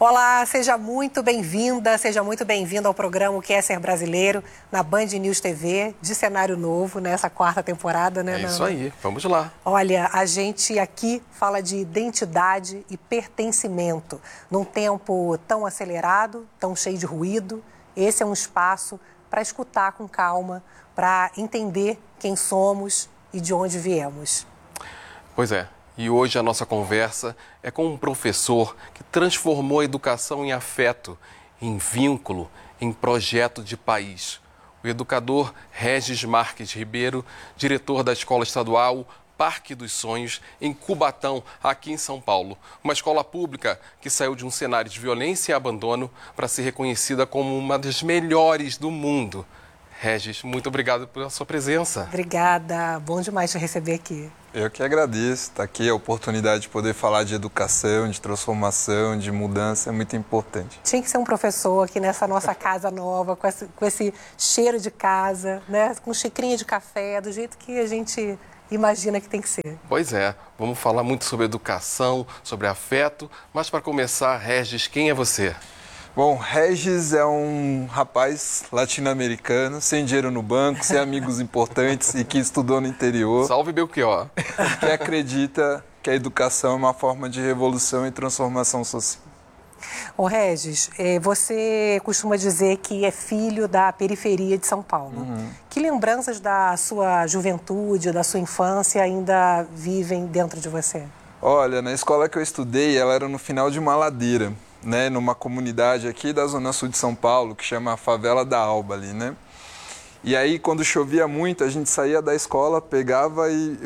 Olá, seja muito bem-vinda, seja muito bem-vindo ao programa O Que É Ser Brasileiro, na Band News TV, de cenário novo, nessa quarta temporada, né, É Nando? isso aí, vamos lá. Olha, a gente aqui fala de identidade e pertencimento. Num tempo tão acelerado, tão cheio de ruído, esse é um espaço para escutar com calma, para entender quem somos e de onde viemos. Pois é, e hoje a nossa conversa é com um professor que transformou a educação em afeto, em vínculo, em projeto de país. O educador Regis Marques Ribeiro, diretor da Escola Estadual Parque dos Sonhos, em Cubatão, aqui em São Paulo. Uma escola pública que saiu de um cenário de violência e abandono para ser reconhecida como uma das melhores do mundo. Regis, muito obrigado pela sua presença. Obrigada, bom demais te receber aqui. Eu que agradeço. Estar aqui, a oportunidade de poder falar de educação, de transformação, de mudança é muito importante. Tinha que ser um professor aqui nessa nossa casa nova, com esse cheiro de casa, né? Com xicrinha de café, do jeito que a gente imagina que tem que ser. Pois é, vamos falar muito sobre educação, sobre afeto, mas para começar, Regis, quem é você? Bom, Regis é um rapaz latino-americano, sem dinheiro no banco, sem amigos importantes e que estudou no interior. Salve Belchior. Que acredita que a educação é uma forma de revolução e transformação social. Ô Regis, você costuma dizer que é filho da periferia de São Paulo. Que lembranças da sua juventude, da sua infância ainda vivem dentro de você? Olha, na escola que eu estudei, ela era no final de uma ladeira, né, numa comunidade aqui da Zona Sul de São Paulo, que chama a Favela da Alba ali, né? E aí, quando chovia muito, a gente saía da escola, pegava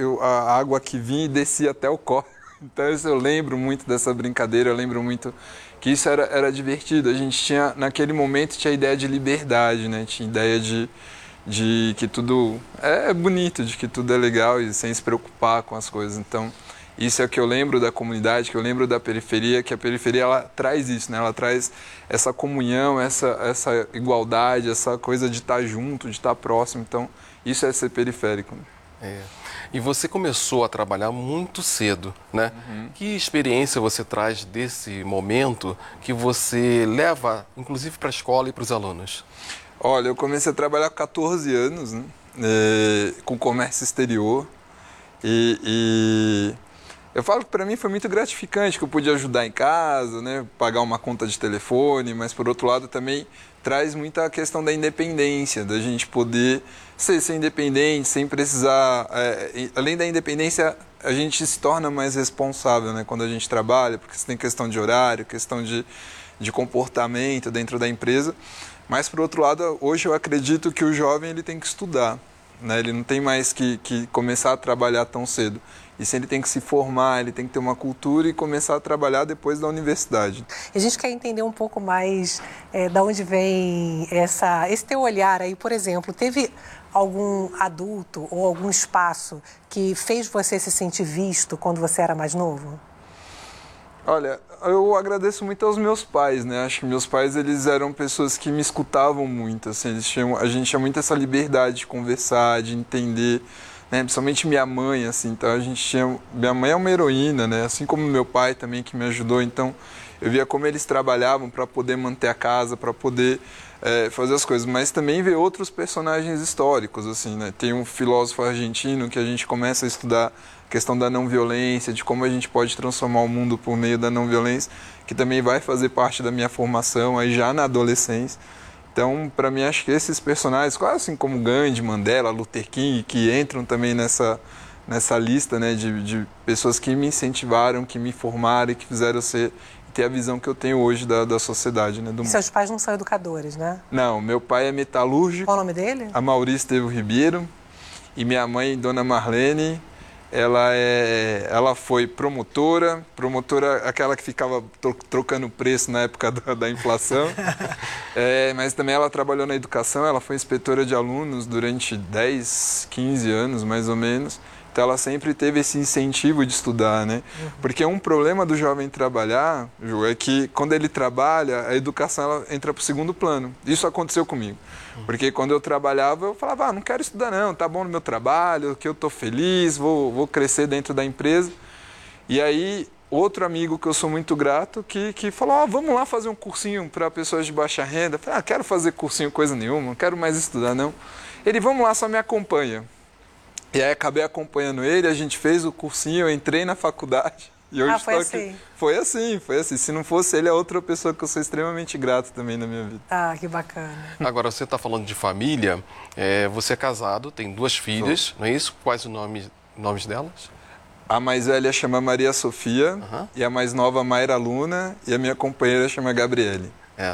a água que vinha e descia até o córrego. Então, eu lembro muito dessa brincadeira, eu lembro muito que isso era divertido. A gente tinha, naquele momento, tinha a ideia de liberdade, né? Tinha ideia de que tudo é bonito, de que tudo é legal e sem se preocupar com as coisas. Então, isso é o que eu lembro da comunidade, que eu lembro da periferia, que a periferia ela traz isso, né? Ela traz essa comunhão, essa igualdade, essa coisa de estar junto, de estar próximo. Então, isso é ser periférico. É. E você começou a trabalhar muito cedo, né? Que experiência você traz desse momento que você leva, inclusive, para a escola e para os alunos? Olha, eu comecei a trabalhar com 14 anos, né? Com comércio exterior e eu falo que para mim foi muito gratificante, que eu pude ajudar em casa, né, pagar uma conta de telefone, mas por outro lado também traz muita questão da independência, da gente poder ser independente, sem precisar, além da independência, a gente se torna mais responsável, né, quando a gente trabalha, porque você tem questão de horário, questão de comportamento dentro da empresa, mas por outro lado, hoje eu acredito que o jovem ele tem que estudar, né, ele não tem mais que começar a trabalhar tão cedo. Isso ele tem que se formar, ele tem que ter uma cultura e começar a trabalhar depois da universidade. A gente quer entender um pouco mais de onde vem esse teu olhar aí, por exemplo. Teve algum adulto ou algum espaço que fez você se sentir visto quando você era mais novo? Olha, eu agradeço muito aos meus pais, né? Acho que meus pais, eles eram pessoas que me escutavam muito, assim, a gente tinha muito essa liberdade de conversar, de entender, né? Principalmente minha mãe, assim, então a gente tinha... Minha mãe é uma heroína, né? Assim como meu pai também, que me ajudou, então eu via como eles trabalhavam para poder manter a casa, para poder fazer as coisas, mas também ver outros personagens históricos, assim, né? Tem um filósofo argentino que a gente começa a estudar a questão da não violência, de como a gente pode transformar o mundo por meio da não violência, que também vai fazer parte da minha formação aí já na adolescência. Então, para mim, acho que esses personagens, quase assim como Gandhi, Mandela, Luther King, que entram também nessa lista, né, de pessoas que me incentivaram, que me formaram e que fizeram ter a visão que eu tenho hoje da sociedade, né, do mundo. Seus pais não são educadores, né? Não, meu pai é metalúrgico. Qual o nome dele? Amaury Estevo Ribeiro. E minha mãe, Dona Marlene, ela foi promotora aquela que ficava trocando preço na época da inflação, mas também ela trabalhou na educação, ela foi inspetora de alunos durante 10, 15 anos mais ou menos, então ela sempre teve esse incentivo de estudar, né? Porque um problema do jovem trabalhar, Ju, é que quando ele trabalha, a educação ela entra para o segundo plano. Isso aconteceu comigo. Porque quando eu trabalhava, eu falava, não quero estudar não, tá bom no meu trabalho, que eu tô feliz, vou crescer dentro da empresa. E aí, outro amigo que eu sou muito grato, que falou, vamos lá fazer um cursinho para pessoas de baixa renda. Eu falei, quero fazer cursinho coisa nenhuma, não quero mais estudar não. Ele, vamos lá, só me acompanha. E aí acabei acompanhando ele, a gente fez o cursinho, eu entrei na faculdade. E hoje foi estou assim? Aqui. Foi assim. Se não fosse ele, é outra pessoa que eu sou extremamente grato também na minha vida. Que bacana. Agora, você está falando de família, você é casado, tem 2 filhas, não é isso? Quais os nomes delas? A mais velha chama Maria Sofia, e a mais nova Mayra Luna, e a minha companheira chama Gabriele.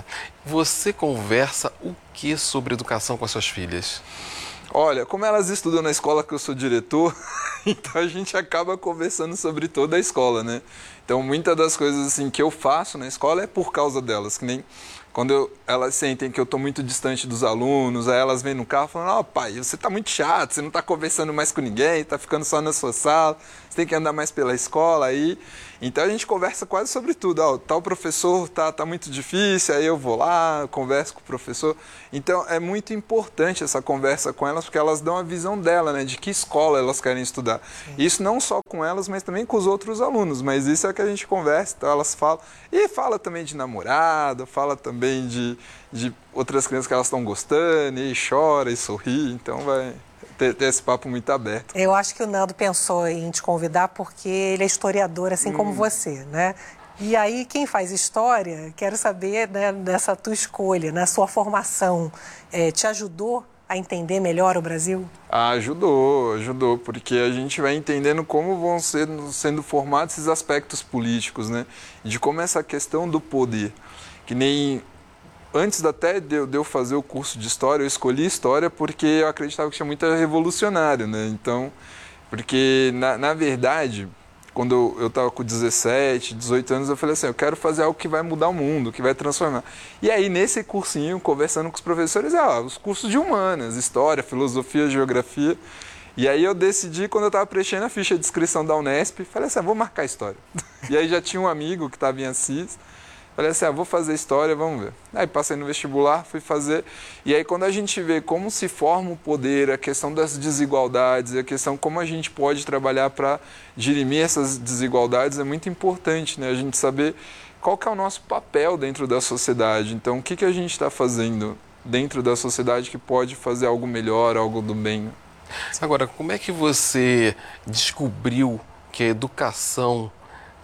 Você conversa o que sobre educação com as suas filhas? Olha, como elas estudam na escola que eu sou diretor, então a gente acaba conversando sobre toda a escola, né? Então, muitas das coisas assim que eu faço na escola é por causa delas, que nem quando elas sentem que eu estou muito distante dos alunos, aí elas vêm no carro falando, pai, você está muito chato, você não está conversando mais com ninguém, está ficando só na sua sala, você tem que andar mais pela escola aí. Então a gente conversa quase sobre tudo, tal professor tá muito difícil, aí eu vou lá, converso com o professor. Então é muito importante essa conversa com elas, porque elas dão a visão dela, né, de que escola elas querem estudar. Sim. Isso não só com elas, mas também com os outros alunos, mas isso é que a gente conversa, então elas falam. E fala também de namorado, fala também de outras crianças que elas estão gostando, e chora e sorri, então vai ter esse papo muito aberto. Eu acho que o Nando pensou em te convidar porque ele é historiador, assim como você, né? E aí, quem faz história, quero saber, né, dessa tua escolha, na sua formação, te ajudou a entender melhor o Brasil? Ajudou, porque a gente vai entendendo como vão sendo formados esses aspectos políticos, né? De como essa questão do poder, que nem... Antes até de eu fazer o curso de História, eu escolhi História porque eu acreditava que tinha muito revolucionário, né? Então, porque, na verdade, quando eu estava com 17, 18 anos, eu falei assim, eu quero fazer algo que vai mudar o mundo, que vai transformar. E aí, nesse cursinho, conversando com os professores, os cursos de humanas, História, Filosofia, Geografia. E aí eu decidi, quando eu estava preenchendo a ficha de inscrição da Unesp, falei assim, vou marcar História. E aí já tinha um amigo que estava em Assis, falei assim, vou fazer História, vamos ver. Aí passei no vestibular, fui fazer. E aí quando a gente vê como se forma o poder, a questão das desigualdades, a questão como a gente pode trabalhar para dirimir essas desigualdades, é muito importante, né? A gente saber qual que é o nosso papel dentro da sociedade. Então, o que a gente está fazendo dentro da sociedade que pode fazer algo melhor, algo do bem. Agora, como é que você descobriu que a educação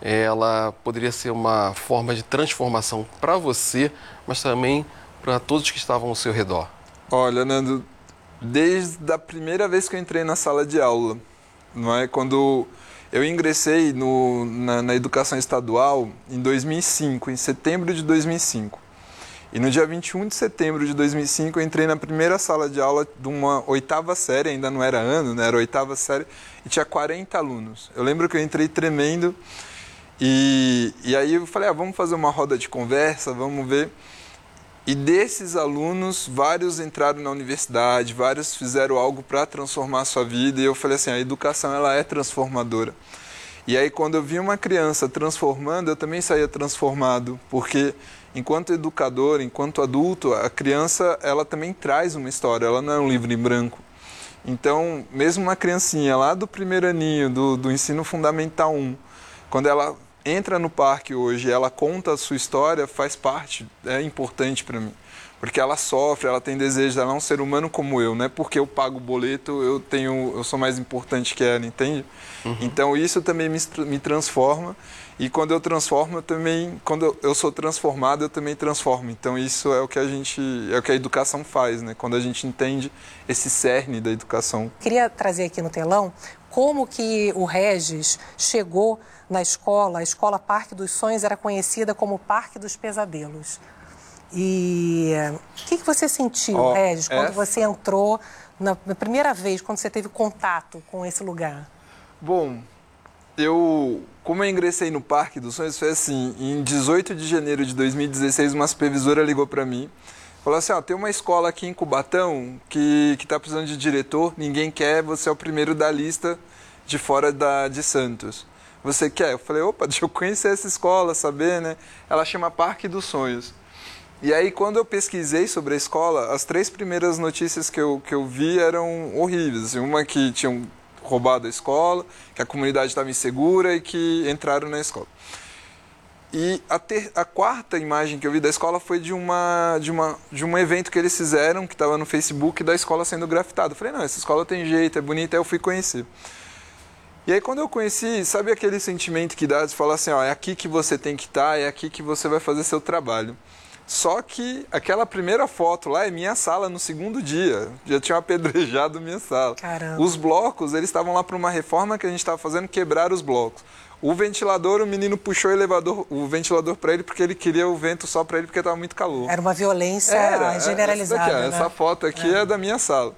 ela poderia ser uma forma de transformação para você, mas também para todos que estavam ao seu redor? Olha, Nando, desde a primeira vez que eu entrei na sala de aula, não é? Quando eu ingressei na educação estadual em 2005, em setembro de 2005. E no dia 21 de setembro de 2005 eu entrei na primeira sala de aula de uma 8ª série, ainda não era ano, né? Era 8ª série, e tinha 40 alunos. Eu lembro que eu entrei tremendo. E aí eu falei, vamos fazer uma roda de conversa, vamos ver. E desses alunos, vários entraram na universidade, vários fizeram algo para transformar a sua vida. E eu falei assim, a educação ela é transformadora. E aí quando eu vi uma criança transformando, eu também saía transformado. Porque enquanto educador, enquanto adulto, a criança ela também traz uma história, ela não é um livro em branco. Então, mesmo uma criancinha lá do primeiro aninho, do ensino fundamental 1, quando ela entra no parque hoje, ela conta a sua história, faz parte, é importante para mim. Porque ela sofre, ela tem desejo, ela é um ser humano como eu, não é porque eu pago o boleto, eu sou mais importante que ela, entende? Então isso também me transforma, e quando eu transformo, quando eu sou transformado, eu também transformo. Então isso é o que a educação faz, né? Quando a gente entende esse cerne da educação. Queria trazer aqui no telão como que o Regis chegou na escola. A escola Parque dos Sonhos era conhecida como Parque dos Pesadelos. E o que você sentiu, Regis, quando você entrou na primeira vez, quando você teve contato com esse lugar? Bom, como eu ingressei no Parque dos Sonhos, foi assim, em 18 de janeiro de 2016, uma supervisora ligou para mim, falou assim, tem uma escola aqui em Cubatão que está precisando de diretor, ninguém quer, você é o primeiro da lista de fora de Santos. Você quer? Eu falei, opa, deixa eu conhecer essa escola, saber, né? Ela chama Parque dos Sonhos. E aí, quando eu pesquisei sobre a escola, as 3 primeiras notícias que eu vi eram horríveis. Uma que tinham roubado a escola, que a comunidade estava insegura e que entraram na escola. E a quarta imagem que eu vi da escola foi de um evento que eles fizeram, que estava no Facebook, da escola sendo grafitada. Eu falei, não, essa escola tem jeito, é bonita, aí eu fui conhecer. E aí quando eu conheci, sabe aquele sentimento que dá de falar assim, ó, é aqui que você tem que estar, é aqui que você vai fazer seu trabalho. Só que aquela primeira foto lá é minha sala no segundo dia. Já tinha apedrejado minha sala. Caramba. Os blocos, eles estavam lá para uma reforma que a gente estava fazendo, quebrar os blocos. O ventilador, o menino puxou o ventilador para ele porque ele queria o vento só para ele porque estava muito calor. Era uma violência generalizada. Essa, daqui, né? Essa foto aqui é da minha sala.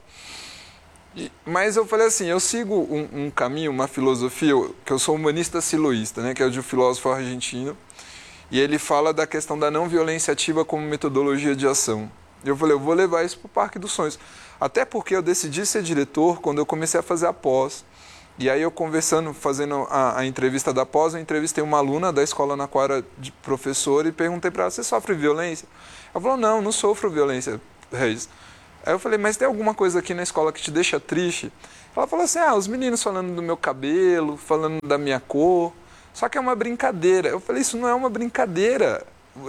Mas eu falei assim, eu sigo um caminho, uma filosofia, que eu sou humanista siloísta, né, que é de um filósofo argentino, e ele fala da questão da não violência ativa como metodologia de ação. Eu falei, eu vou levar isso para o Parque dos Sonhos. Até porque eu decidi ser diretor quando eu comecei a fazer a pós. E aí eu conversando, fazendo a entrevista da pós, eu entrevistei uma aluna da escola na qual era de professora e perguntei para ela, você sofre violência? Ela falou, não sofro violência, Reis. Aí eu falei, mas tem alguma coisa aqui na escola que te deixa triste? Ela falou assim, os meninos falando do meu cabelo, falando da minha cor, só que é uma brincadeira. Eu falei, isso não é uma brincadeira.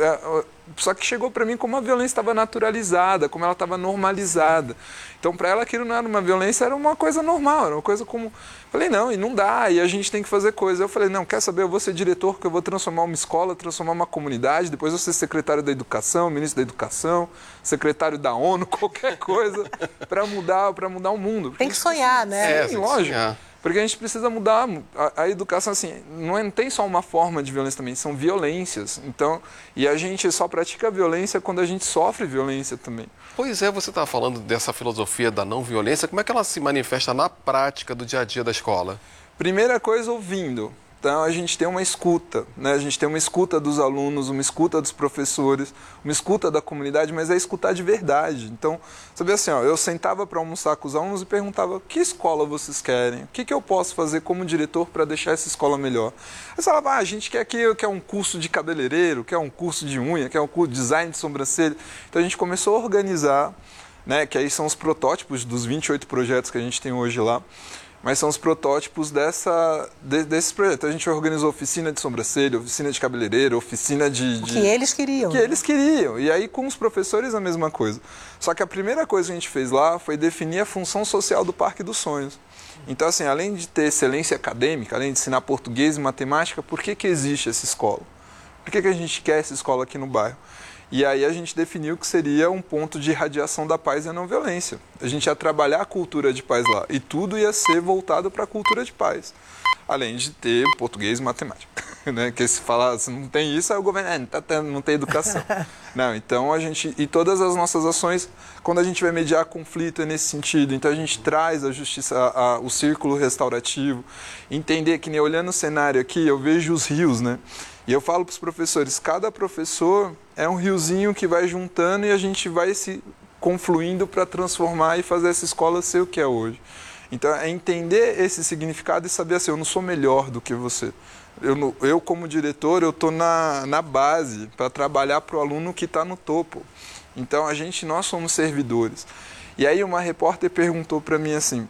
Só que chegou para mim como a violência estava naturalizada, como ela estava normalizada. Então, para ela, aquilo não era uma violência, era uma coisa normal, era uma coisa como... Eu falei, não, e não dá, e a gente tem que fazer coisa. Eu falei, não, quer saber, eu vou ser diretor, porque eu vou transformar uma escola, transformar uma comunidade, depois eu vou ser secretário da educação, ministro da educação, secretário da ONU, qualquer coisa, para mudar o mundo. Tem que sonhar, né? Sim, lógico. Porque a gente precisa mudar a educação, assim, não tem só uma forma de violência também, são violências. Então, e a gente só pratica violência quando a gente sofre violência também. Pois é, você está falando dessa filosofia da não violência, como é que ela se manifesta na prática do dia a dia da escola? Primeira coisa, ouvindo. Então, a gente tem uma escuta, né? A gente tem uma escuta dos alunos, uma escuta dos professores, uma escuta da comunidade, mas é escutar de verdade. Então, sabe assim, eu sentava para almoçar com os alunos e perguntava, que escola vocês querem? O que eu posso fazer como diretor para deixar essa escola melhor? Eles falavam, a gente quer um curso de cabeleireiro, quer um curso de unha, quer um curso de design de sobrancelha. Então, a gente começou a organizar, né? Que aí são os protótipos dos 28 projetos que a gente tem hoje lá. Mas são os protótipos desses projetos. A gente organizou oficina de sobrancelha, oficina de cabeleireiro, oficina de... O que eles queriam. O que eles queriam. E aí com os professores a mesma coisa. Só que a primeira coisa que a gente fez lá foi definir a função social do Parque dos Sonhos. Então, assim, além de ter excelência acadêmica, além de ensinar português e matemática, por que existe essa escola? Por que a gente quer essa escola aqui no bairro? E aí a gente definiu que seria um ponto de irradiação da paz e a não violência. A gente ia trabalhar a cultura de paz lá. E tudo ia ser voltado para a cultura de paz. Além de ter português e matemática. Né? Que se falar, se não tem isso, aí o governo não tem educação. Não, então a gente... E todas as nossas ações, quando a gente vai mediar conflito, é nesse sentido. Então a gente traz a justiça, o círculo restaurativo. Entender que, nem olhando o cenário aqui, eu vejo os rios, né? E eu falo para os professores, cada professor é um riozinho que vai juntando e a gente vai se confluindo para transformar e fazer essa escola ser o que é hoje. Então, é entender esse significado e saber assim, eu não sou melhor do que você. Eu como diretor, eu estou na base para trabalhar para o aluno que está no topo. Então, nós somos servidores. E aí uma repórter perguntou para mim assim,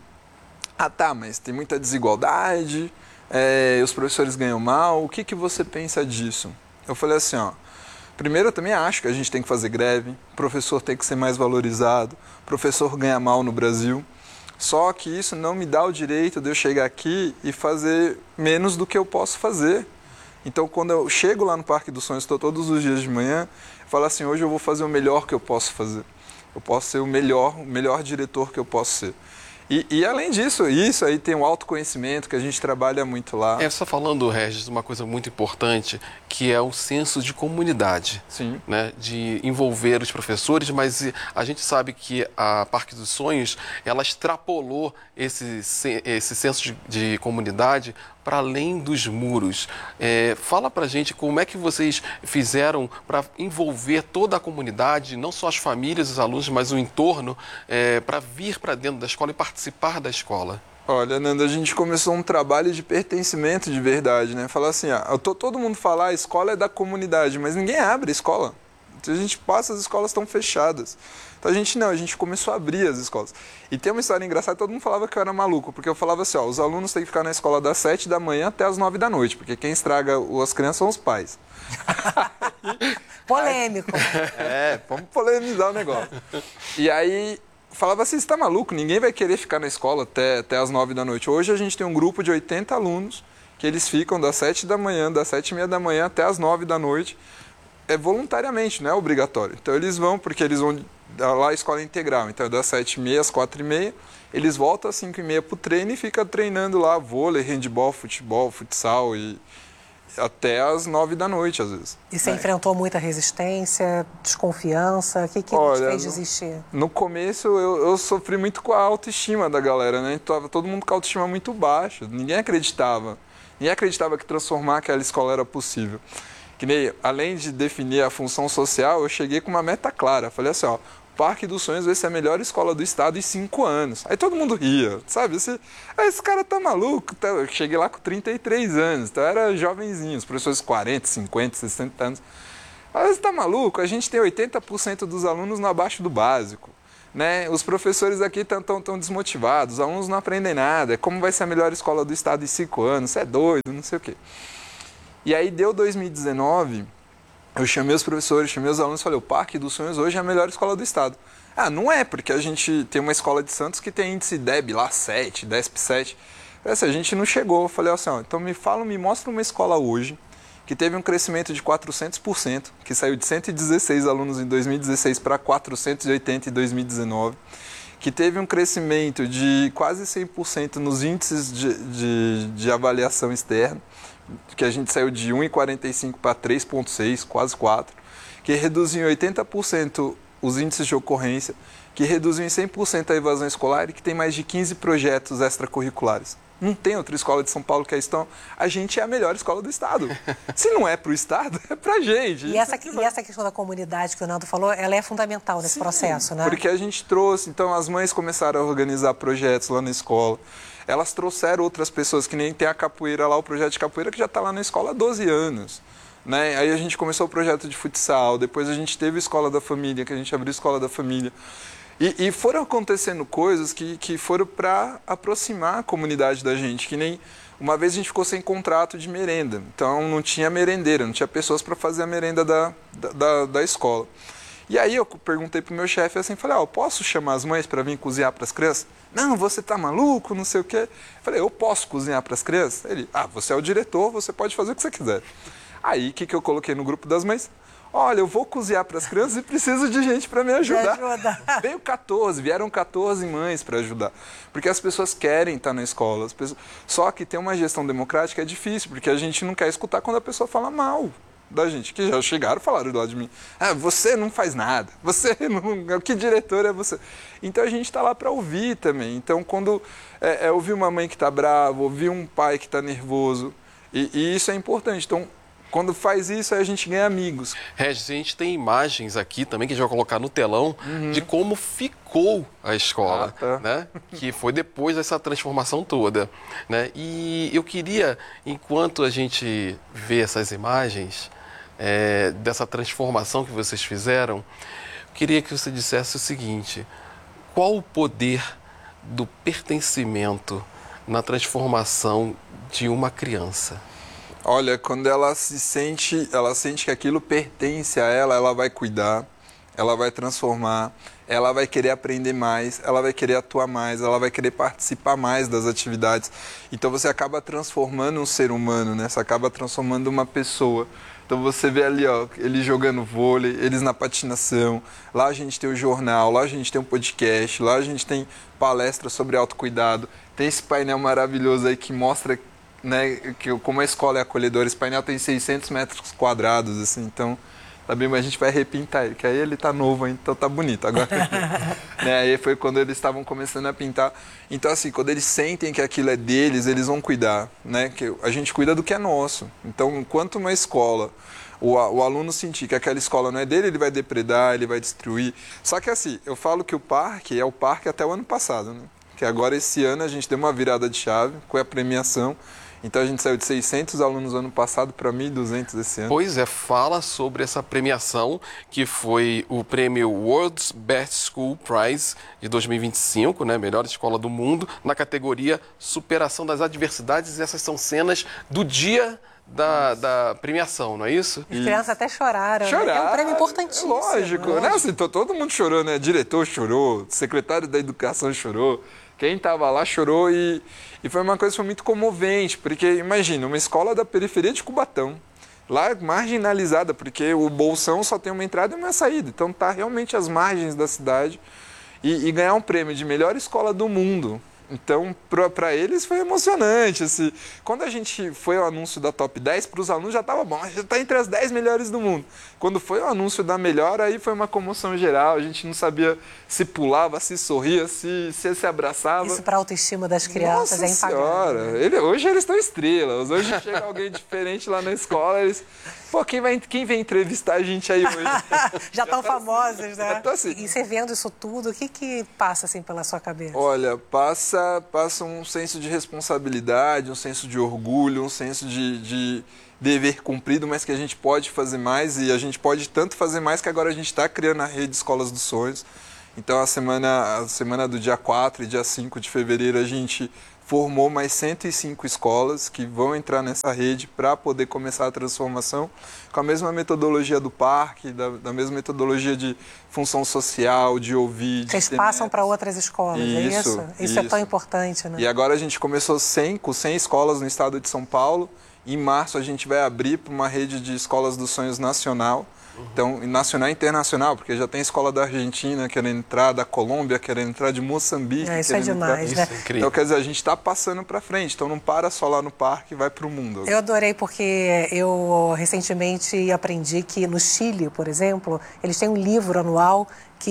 mas tem muita desigualdade... os professores ganham mal, o que você pensa disso? Eu falei assim, primeiro eu também acho que a gente tem que fazer greve, o professor tem que ser mais valorizado, o professor ganha mal no Brasil, só que isso não me dá o direito de eu chegar aqui e fazer menos do que eu posso fazer. Então, quando eu chego lá no Parque dos Sonhos, estou todos os dias de manhã, eu falo assim, hoje eu vou fazer o melhor que eu posso fazer. Eu posso ser o melhor diretor que eu posso ser. E além disso, isso aí tem um autoconhecimento que a gente trabalha muito lá. Você está falando, Regis, uma coisa muito importante, que é o senso de comunidade. Sim. Né? De envolver os professores, mas a gente sabe que a Parque dos Sonhos, ela extrapolou esse senso de comunidade para além dos muros. Fala pra gente como é que vocês fizeram para envolver toda a comunidade, não só as famílias, os alunos, mas o entorno, para vir para dentro da escola e participar da escola. Olha, Nanda, a gente começou um trabalho de pertencimento de verdade, né? Falar assim, todo mundo fala, a escola é da comunidade, mas ninguém abre a escola. A gente passa, as escolas estão fechadas. Então a gente começou a abrir as escolas. E tem uma história engraçada, todo mundo falava que eu era maluco, porque eu falava assim, ó, os alunos têm que ficar na escola das 7 da manhã até as 9 da noite, porque quem estraga as crianças são os pais. Polêmico. Vamos polemizar o negócio. E aí, falava assim, você tá maluco? Ninguém vai querer ficar na escola até as 9 da noite. Hoje a gente tem um grupo de 80 alunos que eles ficam das 7 da manhã, das 7h30 da manhã até as 9 da noite, voluntariamente, não é obrigatório. Então eles vão, porque eles vão lá a escola integral, então das 7h30 às 4h30, eles voltam às 5h30 pro treino e ficam treinando lá vôlei, handebol, futebol, futsal e até às 9 da noite, às vezes. E você enfrentou muita resistência, desconfiança? O que te fez desistir? No começo, eu sofri muito com a autoestima da galera, né? Tava todo mundo com a autoestima muito baixa. Ninguém acreditava. Ninguém acreditava que transformar aquela escola era possível. Que nem, além de definir a função social, eu cheguei com uma meta clara. Falei assim, ó, Parque dos Sonhos vai ser a melhor escola do estado em 5 anos. Aí todo mundo ria, sabe? Esse cara tá maluco. Eu cheguei lá com 33 anos, então era jovenzinho, os professores 40, 50, 60 anos. Mas você tá maluco? A gente tem 80% dos alunos no abaixo do básico. Né? Os professores aqui estão desmotivados, os alunos não aprendem nada. Como vai ser a melhor escola do estado em 5 anos? Você é doido, não sei o quê. E aí deu 2019... Eu chamei os professores, chamei os alunos e falei, o Parque dos Sonhos hoje é a melhor escola do estado. Ah, não é, porque a gente tem uma escola de Santos que tem índice DEB lá 7, DESP 7. Assim, a gente não chegou. Eu falei assim, ó, então me mostra uma escola hoje que teve um crescimento de 400%, que saiu de 116 alunos em 2016 para 480 em 2019, que teve um crescimento de quase 100% nos índices de avaliação externa, que a gente saiu de 1,45 para 3,6, quase 4, que reduziu em 80% os índices de ocorrência, que reduziu em 100% a evasão escolar e que tem mais de 15 projetos extracurriculares. Não tem outra escola de São Paulo que é isso. Então, a gente é a melhor escola do estado. Se não é para o estado, é para a gente. E essa questão da comunidade que o Nando falou, ela é fundamental nesse processo, né? Porque a gente trouxe, então as mães começaram a organizar projetos lá na escola. Elas trouxeram outras pessoas, que nem tem a capoeira lá, o projeto de capoeira que já está lá na escola há 12 anos. Né? Aí a gente começou o projeto de futsal, depois a gente teve a Escola da Família, que a gente abriu a Escola da Família. E foram acontecendo coisas que foram para aproximar a comunidade da gente, que nem uma vez a gente ficou sem contrato de merenda, então não tinha merendeira, não tinha pessoas para fazer a merenda da escola. E aí eu perguntei pro meu chefe assim, falei, eu posso chamar as mães para vir cozinhar para as crianças? Não, você tá maluco, não sei o quê. Falei, eu posso cozinhar para as crianças? Ele, você é o diretor, você pode fazer o que você quiser. Aí, o que eu coloquei no grupo das mães? Olha, eu vou cozinhar para as crianças e preciso de gente para me ajudar. Vieram 14 mães para ajudar. Porque as pessoas querem estar na escola. Só que ter uma gestão democrática é difícil, porque a gente não quer escutar quando a pessoa fala mal da gente, que já chegaram e falaram do lado de mim. Você não faz nada, você não... Que diretor é você? Então a gente está lá para ouvir também. Então quando ouvir uma mãe que está brava, ouvir um pai que está nervoso, e isso é importante. Então quando faz isso, aí a gente ganha amigos. Regis, a gente tem imagens aqui também que a gente vai colocar no telão de como ficou a escola, né? Que foi depois dessa transformação toda, né? E eu queria, enquanto a gente vê essas imagens dessa transformação que vocês fizeram, eu queria que você dissesse o seguinte: qual o poder do pertencimento na transformação de uma criança? Olha, quando ela sente que aquilo pertence a ela, ela vai cuidar, ela vai transformar, ela vai querer aprender mais, ela vai querer atuar mais, ela vai querer participar mais das atividades. Então você acaba transformando um ser humano, né? Você acaba transformando uma pessoa. Então você vê ali, ó, eles jogando vôlei, eles na patinação, lá a gente tem o jornal, lá a gente tem um podcast, lá a gente tem palestra sobre autocuidado, tem esse painel maravilhoso aí que mostra, né, que como a escola é acolhedora. Esse painel tem 600 metros quadrados, assim, então, tá bem, mas a gente vai repintar ele, que aí ele tá novo ainda, então tá bonito. Agora, né, aí foi quando eles estavam começando a pintar. Então, assim, quando eles sentem que aquilo é deles, eles vão cuidar, né, que a gente cuida do que é nosso. Então, enquanto uma escola, o aluno sentir que aquela escola não é dele, ele vai depredar, ele vai destruir. Só que, assim, eu falo que o parque é o parque até o ano passado, né, que agora esse ano a gente deu uma virada de chave com a premiação. Então a gente saiu de 600 alunos ano passado para 1.200 esse ano. Pois é, fala sobre essa premiação que foi o prêmio World's Best School Prize de 2025, né? Melhor escola do mundo, na categoria Superação das Adversidades. E essas são cenas do dia da premiação, não é isso? As crianças até choraram. Chorar, É um prêmio importantíssimo. Lógico, né? Assim, todo mundo chorou, né? Diretor chorou, secretário da Educação chorou. Quem estava lá chorou e foi uma coisa que foi muito comovente, porque imagina, uma escola da periferia de Cubatão, lá marginalizada, porque o Bolsão só tem uma entrada e uma saída, então tá realmente às margens da cidade e ganhar um prêmio de melhor escola do mundo. Então, para eles foi emocionante. Assim. Quando a gente foi ao anúncio da Top 10, para os alunos já estava bom, a gente está entre as 10 melhores do mundo. Quando foi o anúncio da melhor, aí foi uma comoção geral. A gente não sabia se pulava, se sorria, se abraçava. Isso para a autoestima das crianças Nossa é impagável. Senhora, hoje eles estão estrelas. Hoje chega alguém diferente lá na escola, eles... Pô, quem vem entrevistar a gente aí hoje? Já estão famosos, né? Já tô assim. E você vendo isso tudo, o que passa assim pela sua cabeça? Olha, passa um senso de responsabilidade, um senso de orgulho, um senso de dever cumprido, mas que a gente pode fazer mais e a gente pode tanto fazer mais que agora a gente está criando a rede Escolas dos Sonhos. Então, a semana do dia 4 e dia 5 de fevereiro, a gente formou mais 105 escolas que vão entrar nessa rede para poder começar a transformação com a mesma metodologia do parque, da mesma metodologia de função social, de ouvir. Vocês passam para outras escolas, é isso? Isso é tão importante, né? E agora a gente começou com 100 escolas no estado de São Paulo. Em março a gente vai abrir para uma rede de escolas dos sonhos nacional. Então, nacional e internacional, porque já tem escola da Argentina querendo entrar, da Colômbia querendo entrar, de Moçambique isso é demais, né? Isso é incrível. Então, quer dizer, a gente está passando para frente, então não para só lá no parque, vai para o mundo. Eu adorei porque eu recentemente aprendi que no Chile, por exemplo, eles têm um livro anual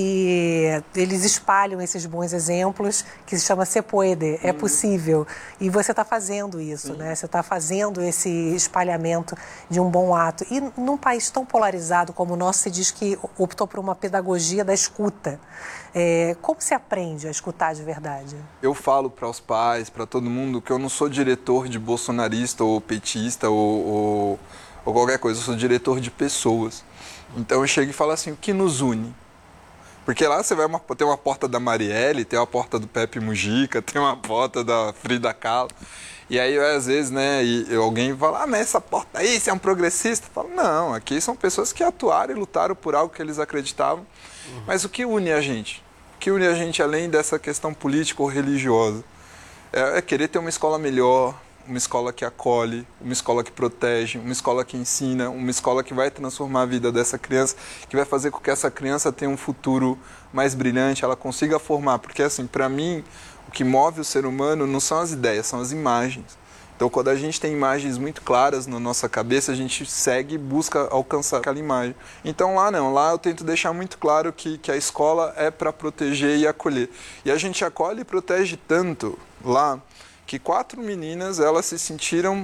que eles espalham esses bons exemplos, que se chama Se Puede, é possível. E você está fazendo isso, né? Você está fazendo esse espalhamento de um bom ato. E num país tão polarizado como o nosso, se diz que optou por uma pedagogia da escuta. Como se aprende a escutar de verdade? Eu falo para os pais, para todo mundo, que eu não sou diretor de bolsonarista ou petista ou qualquer coisa, eu sou diretor de pessoas. Então eu chego e falo assim, o que nos une? Porque lá você vai tem uma porta da Marielle, tem uma porta do Pepe Mujica, tem uma porta da Frida Kahlo. E aí, às vezes, né, alguém fala, mas essa porta aí, você é um progressista? Eu falo, não, aqui são pessoas que atuaram e lutaram por algo que eles acreditavam. Mas o que une a gente? O que une a gente, além dessa questão política ou religiosa? É querer ter uma escola melhor, uma escola que acolhe, uma escola que protege, uma escola que ensina, uma escola que vai transformar a vida dessa criança, que vai fazer com que essa criança tenha um futuro mais brilhante, ela consiga formar. Porque, assim, para mim, o que move o ser humano não são as ideias, são as imagens. Então, quando a gente tem imagens muito claras na nossa cabeça, a gente segue e busca alcançar aquela imagem. Então, lá não. Lá eu tento deixar muito claro que a escola é para proteger e acolher. E a gente acolhe e protege tanto lá que 4 meninas, elas se sentiram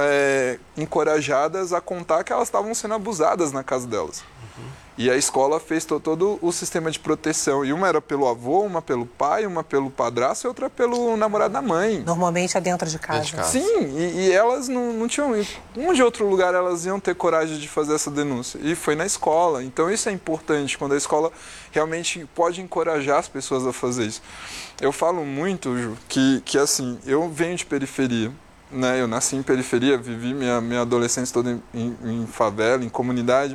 encorajadas a contar que elas estavam sendo abusadas na casa delas. E a escola fez todo o sistema de proteção. E uma era pelo avô, uma pelo pai, uma pelo padrasto e outra pelo namorado da mãe. Normalmente é dentro de casa. Sim, e elas não tinham... Onde outro lugar elas iam ter coragem de fazer essa denúncia? E foi na escola. Então isso é importante, quando a escola realmente pode encorajar as pessoas a fazer isso. Eu falo muito, Ju, que assim, eu venho de periferia. Né? Eu nasci em periferia, vivi minha adolescência toda em favela, em comunidade.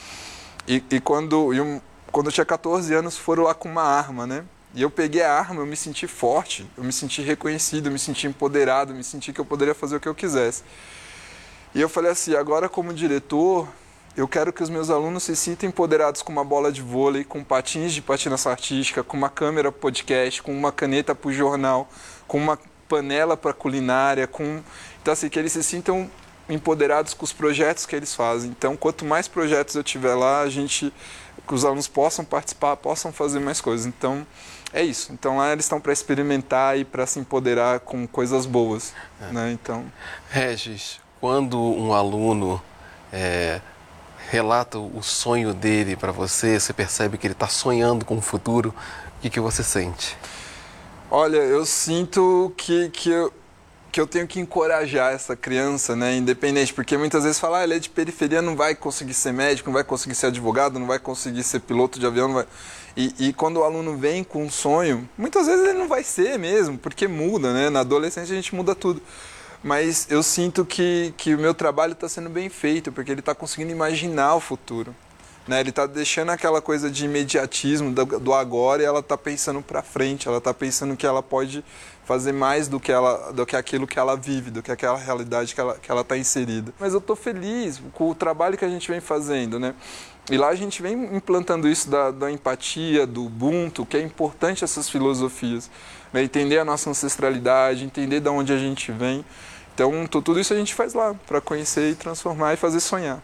E quando eu tinha 14 anos, foram lá com uma arma, né? E eu peguei a arma, eu me senti forte, eu me senti reconhecido, eu me senti empoderado, eu me senti que eu poderia fazer o que eu quisesse. E eu falei assim, agora como diretor, eu quero que os meus alunos se sintam empoderados com uma bola de vôlei, com patins de patinação artística, com uma câmera podcast, com uma caneta para o jornal, com uma panela para culinária, então assim, que eles se sintam empoderados com os projetos que eles fazem. Então, quanto mais projetos eu tiver lá, que os alunos possam participar, possam fazer mais coisas. Então, é isso. Então, lá eles estão para experimentar e para se empoderar com coisas boas. Né? Então... Regis, quando um aluno relata o sonho dele para você, você percebe que ele está sonhando com o futuro, o que você sente? Olha, eu sinto que que eu tenho que encorajar essa criança, né, independente, porque muitas vezes falar, ele é de periferia, não vai conseguir ser médico, não vai conseguir ser advogado, não vai conseguir ser piloto de avião, não vai... E quando o aluno vem com um sonho, muitas vezes ele não vai ser mesmo, porque muda, né, na adolescência a gente muda tudo. Mas eu sinto que o meu trabalho está sendo bem feito, porque ele está conseguindo imaginar o futuro. Né? Ele está deixando aquela coisa de imediatismo do agora e ela está pensando para frente, ela está pensando que ela pode fazer mais do que aquilo que ela vive, do que aquela realidade que ela está inserida. Mas eu estou feliz com o trabalho que a gente vem fazendo, né? E lá a gente vem implantando isso da empatia, do Ubuntu, que é importante essas filosofias, né? Entender a nossa ancestralidade, entender de onde a gente vem. Então, tudo isso a gente faz lá, para conhecer e transformar e fazer sonhar.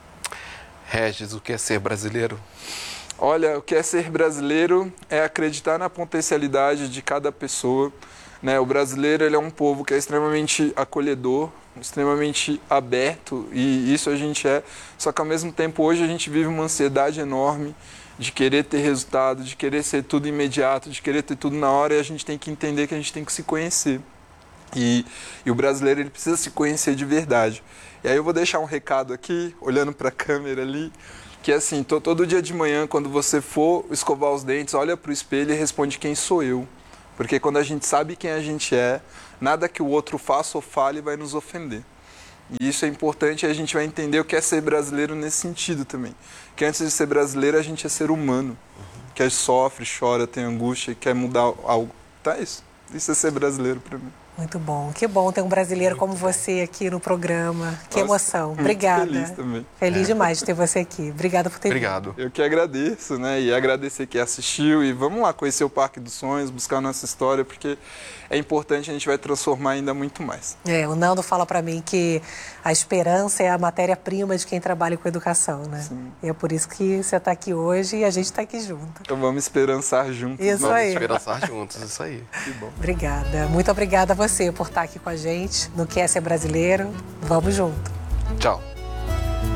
Regis, o que é ser brasileiro? Olha, o que é ser brasileiro é acreditar na potencialidade de cada pessoa, né? O brasileiro, ele é um povo que é extremamente acolhedor, extremamente aberto, e isso a gente é. Só que ao mesmo tempo hoje a gente vive uma ansiedade enorme de querer ter resultado, de querer ser tudo imediato, de querer ter tudo na hora, e a gente tem que entender que a gente tem que se conhecer. E o brasileiro, ele precisa se conhecer de verdade. E aí eu vou deixar um recado aqui, olhando para a câmera ali, que é assim, todo dia de manhã, quando você for escovar os dentes, olha para o espelho e responde quem sou eu. Porque quando a gente sabe quem a gente é, nada que o outro faça ou fale vai nos ofender. E isso é importante, e a gente vai entender o que é ser brasileiro nesse sentido também. Que antes de ser brasileiro, a gente é ser humano. Que sofre, chora, tem angústia e quer mudar algo. Tá isso. Isso é ser brasileiro para mim. Muito bom. Que bom ter um brasileiro como você aqui no programa. Que emoção. Obrigada. Feliz também. Feliz demais de ter você aqui. Obrigada por ter Obrigado. Eu que agradeço, né? E agradecer quem assistiu. E vamos lá conhecer o Parque dos Sonhos, buscar a nossa história, porque é importante, a gente vai transformar ainda muito mais. O Nando fala para mim que a esperança é a matéria-prima de quem trabalha com educação, né? Sim. E é por isso que você está aqui hoje e a gente está aqui junto. Então vamos esperançar juntos. Isso aí. Vamos esperançar juntos, isso aí. Que bom. Obrigada. Muito obrigada a você por estar aqui com a gente no Que é Ser Brasileiro. Vamos junto. Tchau.